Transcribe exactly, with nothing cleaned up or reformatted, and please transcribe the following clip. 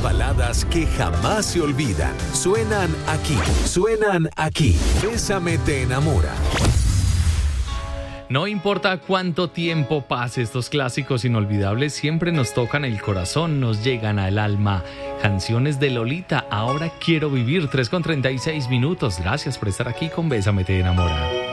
Las baladas que jamás se olvidan. Suenan aquí, suenan aquí. Bésame te enamora. No importa cuánto tiempo pase, estos clásicos inolvidables siempre nos tocan el corazón, nos llegan al alma. Canciones de Lolita, Ahora quiero vivir, tres con treinta y seis minutos. Gracias por estar aquí con Bésame te enamora.